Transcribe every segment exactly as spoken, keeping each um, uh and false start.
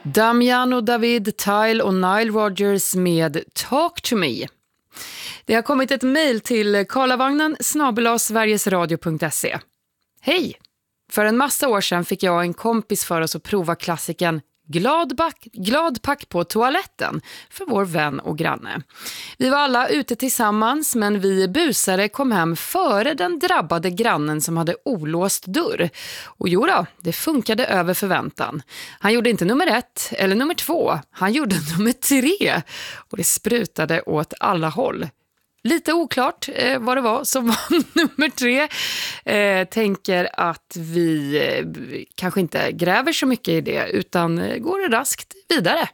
Damiano David, Tyle och Nile Rodgers med Talk to me. Det har kommit ett mejl till karlavagnen snabel-a sverigesradio punkt se. Hej! För en massa år sedan fick jag och en kompis för oss att prova klassiken Glad, back, glad pack på toaletten för vår vän och granne. Vi var alla ute tillsammans, men vi busare kom hem före den drabbade grannen som hade olåst dörr. Och jo då, det funkade över förväntan. Han gjorde inte nummer ett eller nummer två, han gjorde nummer tre. Och det sprutade åt alla håll. Lite oklart eh, vad det var som var nummer tre. Eh, tänker att vi eh, kanske inte gräver så mycket i det utan eh, går raskt vidare.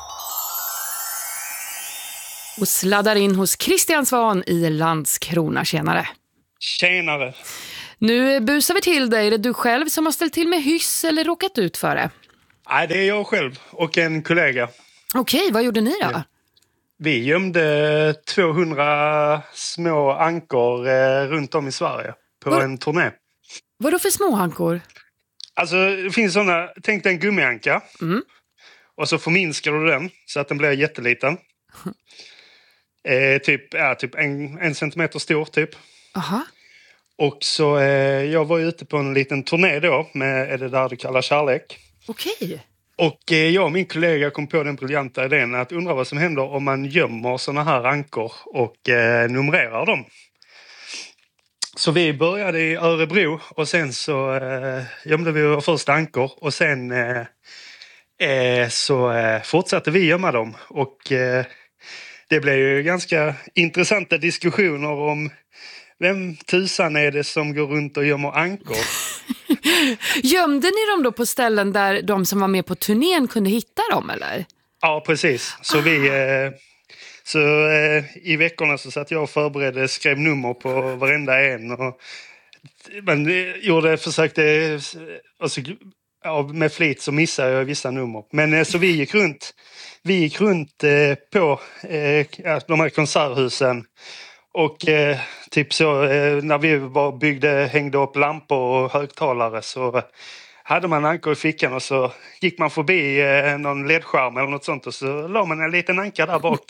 Och sladdar in hos Christian Svan i Landskrona. Tjenare. Tjenare. Nu busar vi till dig. Är det du själv som har ställt till med hyss eller råkat ut för det? Nej, det är jag själv och en kollega. Okej, vad gjorde ni då? Ja. Vi gömde tvåhundra små ankor eh, runt om i Sverige på Var... en turné. Vad då för små ankor? Alltså, det finns sådana, tänk dig en gummianka. Mm. Och så förminskar du den så att den blir jätteliten. eh, typ, ja, typ en, en centimeter stor, typ. Aha. Och så, eh, jag var ute på en liten turné då med Är det där du kallar kärlek. Okej. Och eh, jag och min kollega kom på den briljanta idén att undra vad som händer om man gömmer såna här ankor och eh, numrerar dem. Så vi började i Örebro och sen så eh, gömde vi vår första ankor och sen eh, eh, så eh, fortsatte vi gömma dem. Och eh, det blev ju ganska intressanta diskussioner om vem tusan är det som går runt och gömmer ankor. Gömde ni dem då på ställen där de som var med på turnén kunde hitta dem, eller? Ja, precis. Så vi... Eh, så eh, i veckorna så satt jag och förberedde, skrev nummer på varenda en. Och, men gjorde, försökte... Och så, ja, med flit så missade jag vissa nummer. Men eh, så vi gick runt, vi gick runt eh, på eh, de här konserthusen. Och eh, typ så eh, när vi var byggde, hängde upp lampor och högtalare så hade man ankor i fickan och så gick man förbi eh, någon ledskärm eller något sånt och så la man en liten anka där bak.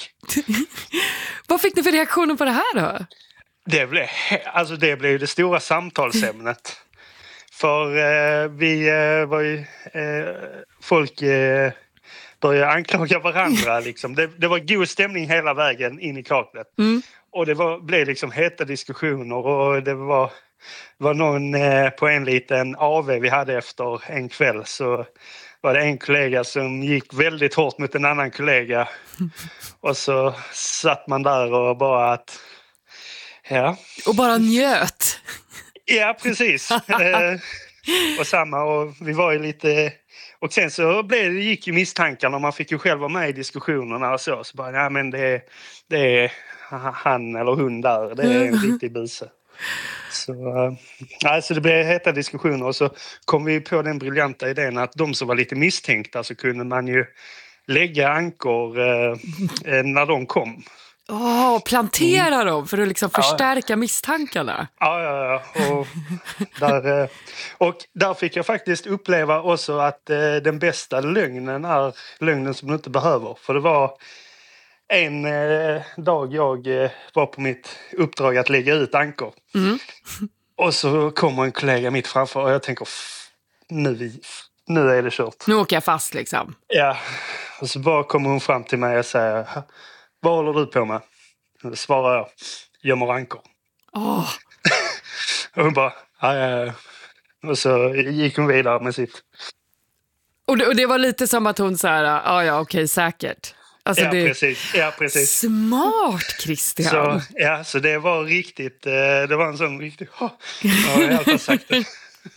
Vad fick ni för reaktioner på det här då? Det blev, alltså det blev det stora samtalsämnet. För eh, vi eh, var ju, eh, folk eh, började anklaga varandra liksom. Det, det var god stämning hela vägen in i kaklet. Mm. Och det var, blev liksom heta diskussioner och det var, var någon eh, på en liten A V vi hade efter en kväll så var det en kollega som gick väldigt hårt mot en annan kollega. Och så satt man där och bara att... Ja. Och bara njöt. Ja, precis. eh, och samma och vi var ju lite... Och sen så blev det, gick ju misstankarna och man fick ju själv vara med i diskussionerna och så. Så bara, nej men det, det är han eller hon där, det är en riktig buse. Så, äh, så det blev heta diskussioner och så kom vi på den briljanta idén att de som var lite misstänkta så kunde man ju lägga ankor eh, när de kom. Åh, oh, plantera mm. dem för att liksom förstärka ja. misstankarna. Ja, ja, ja. Och där, och där fick jag faktiskt uppleva också att eh, den bästa lögnen är lögnen som du inte behöver. För det var en eh, dag jag eh, var på mitt uppdrag att lägga ut ankor. Mm. Och så kommer en kollega mitt framför och jag tänker, nu, nu är det kört. Nu åker jag fast liksom. Ja, och så bara kommer hon fram till mig och säger, vad håller du på med? Och då svarar jag, gömmer ankor. Oh. Och hon bara, ja, ja, ja. Och så gick hon vidare med sitt. Och det, och det var lite som att hon sa, ja, ja, okej, säkert. Alltså ja, det... precis. ja, precis. Smart, Christian. Så, ja, så det var riktigt, det var en sån riktigt, oh, ja, jag har sagt det.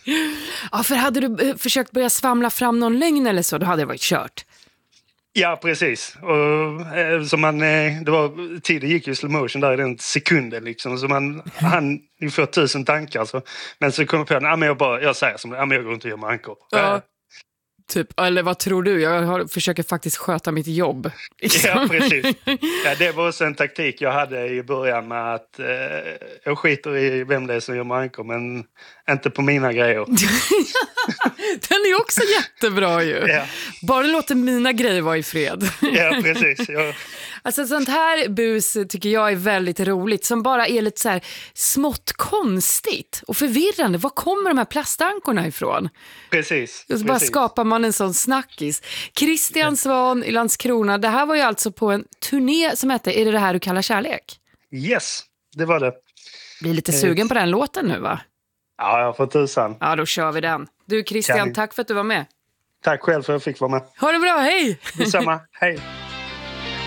Ja, för hade du försökt börja svamla fram någon lögn eller så, då hade det varit kört. Ja, precis. Och, eh, så man, eh, det var, tiden gick ju slow motion där i den sekunden liksom. Så man han ju får tusen tankar. Så, men så kom jag på, ja, men jag, bara, jag säger som det, ja, men jag går inte och gör med ankor. Ja. Äh. Typ, eller vad tror du? Jag har, försöker faktiskt sköta mitt jobb. Ja, precis. Ja, det var också en taktik jag hade i början med att eh, jag skiter i vem det är som gör med ankor, men inte på mina grejer. Den är ju också jättebra ju. Ja. Bara låter mina grejer vara i fred. Ja, precis. Ja. Alltså sånt här bus tycker jag är väldigt roligt. Som bara är lite så här smått konstigt och förvirrande. Var kommer de här plastankorna ifrån? Precis. Och så bara precis. skapar man en sån snackis. Christian Svahn i Landskrona. Det här var ju alltså på en turné som hette Är det det här du kallar kärlek? Yes, det var det. Blir lite sugen på den låten nu, va? Ja, jag får tusan. Ja, då kör vi den. Du Christian, Kan vi? tack för att du var med. Tack själv för att jag fick vara med. Ha det bra, hej! Detsamma. Hej.